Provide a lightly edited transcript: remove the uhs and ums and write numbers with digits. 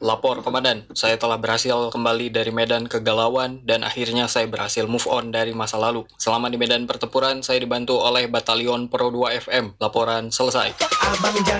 Lapor komandan, saya telah berhasil kembali dari medan kegalauan dan akhirnya saya berhasil move on dari masa lalu. Selama di medan pertempuran, saya dibantu oleh Batalion Pro 2 FM. Laporan selesai.